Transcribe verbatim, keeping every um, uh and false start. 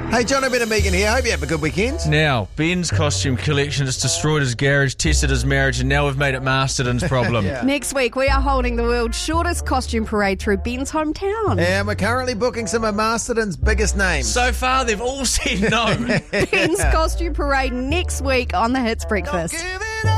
Hey, John, a bit of Megan here. Hope you have a good weekend. Now, Ben's costume collection has destroyed his garage, tested his marriage, and now we've made it Masterton's problem. Yeah. Next week, we are holding the world's shortest costume parade through Ben's hometown. And we're currently booking some of Masterton's biggest names. So far, they've all said no. Ben's costume parade next week on the Hits Breakfast. Give it